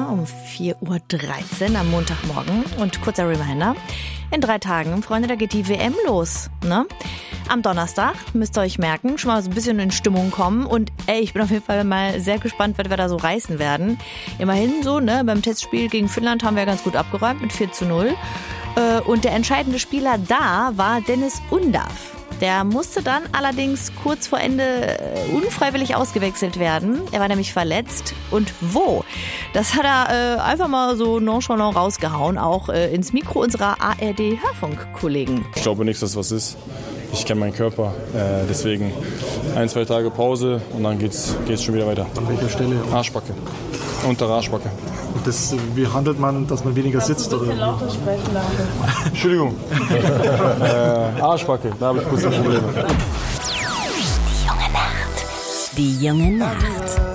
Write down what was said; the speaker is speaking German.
um 4.13 Uhr am Montagmorgen. Und kurzer Reminder, in 3 Tagen, Freunde, da geht die WM los. Ne? Am Donnerstag müsst ihr euch merken, schon mal so ein bisschen in Stimmung kommen. Und ich bin auf jeden Fall mal sehr gespannt, was wir da so reißen werden. Immerhin so, ne, beim Testspiel gegen Finnland haben wir ganz gut abgeräumt mit 4:0. Und der entscheidende Spieler da war Dennis Undav. Der musste dann allerdings kurz vor Ende unfreiwillig ausgewechselt werden. Er war nämlich verletzt. Und wo? Das hat er einfach mal so nonchalant rausgehauen, auch ins Mikro unserer ARD-Hörfunkkollegen. Ich glaube nicht, dass das was ist. Ich kenne meinen Körper, deswegen 1-2 Tage Pause und dann geht's schon wieder weiter. An welcher Stelle? Arschbacke, untere Arschbacke. Und wie handelt man, dass man weniger sitzt? Oder? Lauter sprechen, danke. Entschuldigung, Arschbacke, da habe ich kurz Probleme. Die junge Nacht. Die junge Nacht.